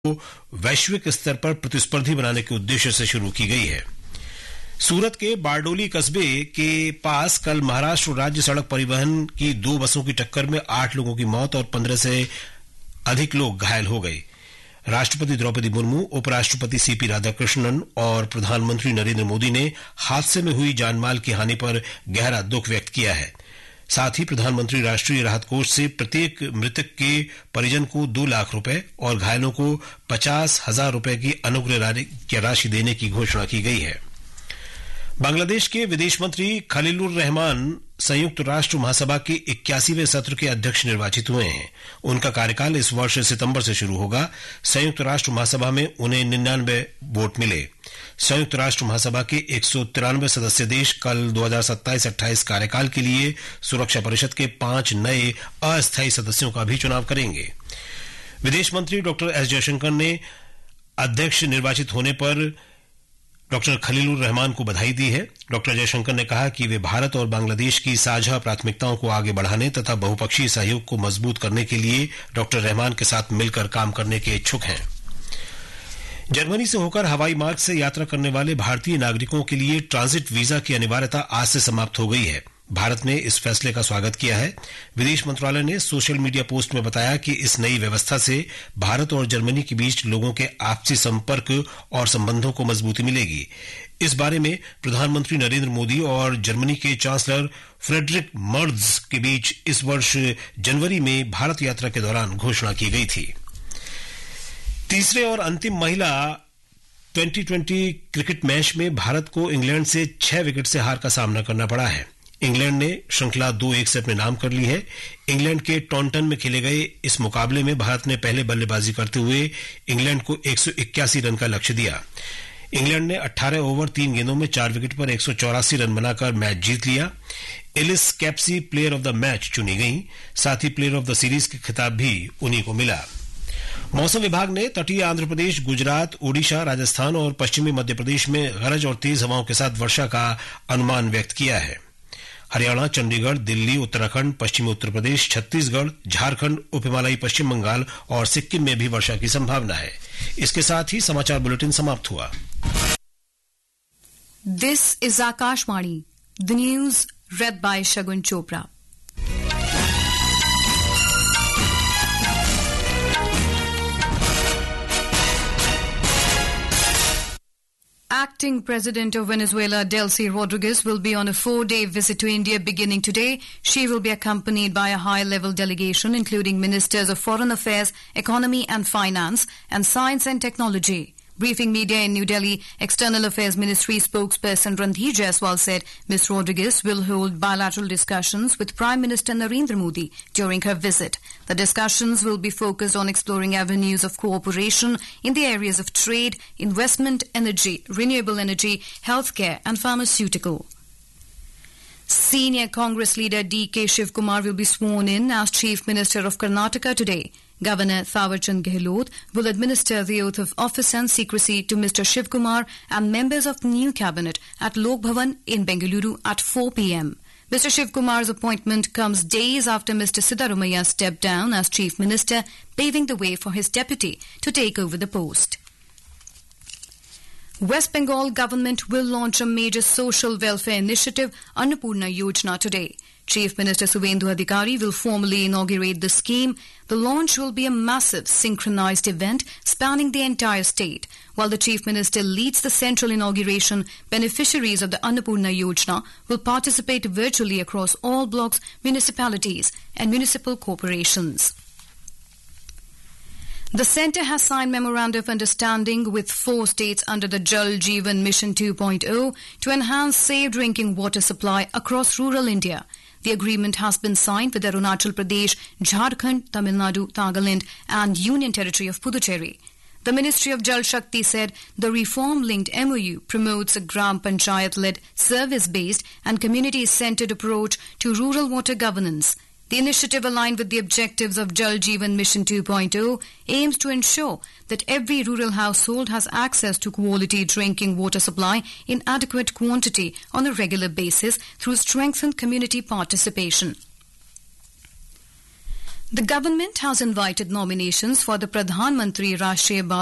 वैश्विक स्तर पर प्रतिस्पर्धी बनाने के उद्देश्य से शुरू की गई है। सूरत के बारडोली कस्बे के पास कल महाराष्ट्र राज्य सड़क परिवहन की 2 बसों की टक्कर में 8 लोगों की मौत और 15 से अधिक लोग घायल हो गए। राष्ट्रपति द्रौपदी मुर्मू, उपराष्ट्रपति सीपी राधाकृष्णन और प्रधानमंत्री नरेंद्र मोदी ने हादसे में हुई जानमाल की हानि पर गहरा दुख व्यक्त किया है। साथ ही प्रधानमंत्री राष्ट्रीय राहत कोष से प्रत्येक मृतक के परिजन को 2 लाख रुपए और घायलों को 50,000 रुपए की अनुग्रह राशि देने की घोषणा की गई है। बांग्लादेश के विदेश मंत्री खलीलुर रहमान संयुक्त राष्ट्र महासभा के 81वें सत्र के अध्यक्ष निर्वाचित हुए हैं। उनका कार्यकाल इस वर्ष सितंबर से शुरू होगा। संयुक्त राष्ट्र महासभा में उन्हें 99 वोट मिले। संयुक्त राष्ट्र महासभा के 193 सदस्य देश कल 2027-28 कार्यकाल के लिए सुरक्षा परिषद के 5 नए अस्थायी सदस्यों का भी चुनाव करेंगे। विदेश मंत्री डॉ. एस जयशंकर ने अध्यक्ष निर्वाचित होने पर डॉ. खलीलुर रहमान को बधाई दी है। डॉ. जयशंकर ने कहा कि वे भारत और बांग्लादेश की साझा प्राथमिकताओं को आगे बढ़ाने तथा बहुपक्षीय सहयोग को मजबूत करने के लिए डॉ. रहमान के साथ मिलकर काम करने के इच्छुक हैं। जर्मनी से होकर हवाई मार्ग से यात्रा करने वाले भारतीय नागरिकों के लिए ट्रांजिट वीजा की अनिवार्यता आज से समाप्त हो गई है। भारत ने इस फैसले का स्वागत किया है। विदेश मंत्रालय ने सोशल मीडिया पोस्ट में बताया कि इस नई व्यवस्था से भारत और जर्मनी के बीच लोगों के आपसी संपर्क और संबंधों को मजबूती मिलेगी। इस बारे में प्रधानमंत्री नरेंद्र मोदी और जर्मनी के चांसलर फ्रेडरिक मर्ज के बीच इस वर्ष जनवरी में भारत यात्रा के दौरान घोषणा की गई थी। तीसरे और अंतिम महिला 2020 क्रिकेट मैच में भारत को इंग्लैंड से 6 विकेट से हार का सामना करना पड़ा है। इंग्लैंड ने श्रृंखला 2-1 से अपने नाम कर ली है। इंग्लैंड के टॉन्टन में खेले गए इस मुकाबले में भारत ने पहले बल्लेबाजी करते हुए इंग्लैंड को 181 रन का लक्ष्य दिया। इंग्लैंड ने 18 ओवर 3 गेंदों में 4 विकेट पर 184 रन बनाकर मैच जीत लिया। Alice Capsey player of the match चुनी गई। साथ ही प्लेयर ऑफ द सीरीज का खिताब भी उन्हीं को मिला। मौसम विभाग ने तटीय आंध्र प्रदेश, गुजरात, ओडिशा, राजस्थान और पश्चिमी मध्य प्रदेश में गरज और तेज हवाओं के साथ वर्षा का अनुमान व्यक्त किया है। हरियाणा, चंडीगढ़, दिल्ली, उत्तराखंड, पश्चिमी उत्तर प्रदेश, छत्तीसगढ़, झारखंड, उप हिमालयी पश्चिम बंगाल और सिक्किम में भी वर्षा की संभावना है। इसके साथ ही समाचार बुलेटिन समाप्त हुआ। This is Akashvani, the news red bye Shagun Chopra. Acting President of Venezuela, Delcy Rodriguez, will be on a 4-day visit to India beginning today. She will be accompanied by a high-level delegation, including ministers of foreign affairs, economy and finance, and science and technology. Briefing media in New Delhi, External Affairs Ministry spokesperson Randhir Jaiswal said Ms. Rodriguez will hold bilateral discussions with Prime Minister Narendra Modi during her visit. The discussions will be focused on exploring avenues of cooperation in the areas of trade, investment, energy, renewable energy, healthcare and pharmaceutical. Senior Congress leader D.K. Shivkumar will be sworn in as Chief Minister of Karnataka today. Governor Thawarchand Gehlot will administer the oath of office and secrecy to Mr. Shivkumar and members of the new cabinet at Lok Bhavan in Bengaluru at 4 p.m. Mr. Shivkumar's appointment comes days after Mr. Siddaramaiah stepped down as Chief Minister, paving the way for his deputy to take over the post. West Bengal government will launch a major social welfare initiative, Annapurna Yojana, today. Chief Minister Suvendu Adhikari will formally inaugurate the scheme. The launch will be a massive synchronized event spanning the entire state. While the Chief Minister leads the central inauguration, beneficiaries of the Annapurna Yojana will participate virtually across all blocks, municipalities and municipal corporations. The centre has signed memorandum of understanding with 4 states under the Jal Jeevan Mission 2.0 to enhance safe drinking water supply across rural India. The agreement has been signed with Arunachal Pradesh, Jharkhand, Tamil Nadu, Nagaland and Union Territory of Puducherry. The Ministry of Jal Shakti said the reform-linked MOU promotes a Gram Panchayat-led, service-based and community-centred approach to rural water governance. The initiative, aligned with the objectives of Jal Jeevan Mission 2.0, aims to ensure that every rural household has access to quality drinking water supply in adequate quantity on a regular basis through strengthened community participation. The government has invited nominations for the Pradhan Mantri Rashtriya